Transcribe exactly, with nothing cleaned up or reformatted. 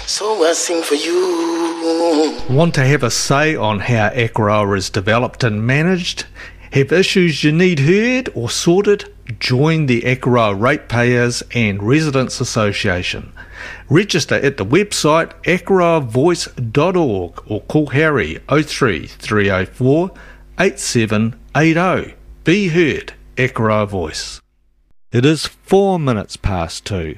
So I sing for you. Want to have a say on how Akaroa is developed and managed? Have issues you need heard or sorted? Join the Akaroa Ratepayers and Residents Association. Register at the website akaroa voice dot org or call Harry oh three three oh four eight seven eight oh. Be heard, Akaroa Voice. It is four minutes past two.